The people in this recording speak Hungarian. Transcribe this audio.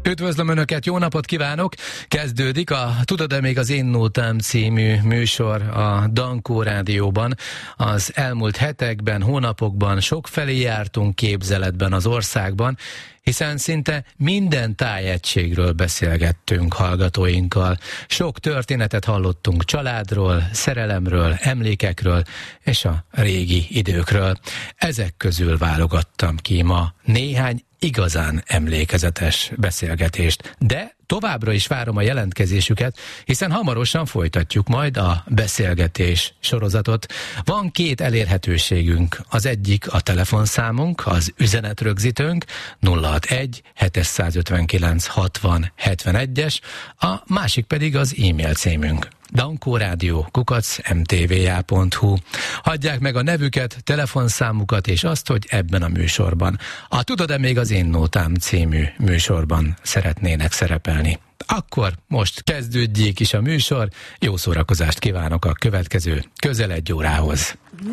Üdvözlöm Önöket, jó napot kívánok! Kezdődik a Tudod-e még az én nótám című műsor a Dankó Rádióban. Az elmúlt hetekben, hónapokban sokfelé jártunk képzeletben az országban, hiszen szinte minden tájegységről beszélgettünk hallgatóinkkal. Sok történetet hallottunk családról, szerelemről, emlékekről és a régi időkről. Ezek közül válogattam ki ma néhány igazán emlékezetes beszélgetést, de továbbra is várom a jelentkezésüket, hiszen hamarosan folytatjuk majd a beszélgetés sorozatot. Van két elérhetőségünk. Az egyik a telefonszámunk, az üzenetrögzítőnk 061 759 60 71-es, a másik pedig az e-mail címünk. dankórádió@mtva.hu. Hagyják meg a nevüket, telefonszámukat és azt, hogy ebben a műsorban, a Tudod-e még az én nótám című műsorban szeretnének szerepelni. Akkor most kezdődjék is a műsor, jó szórakozást kívánok a következő közel 1 órához.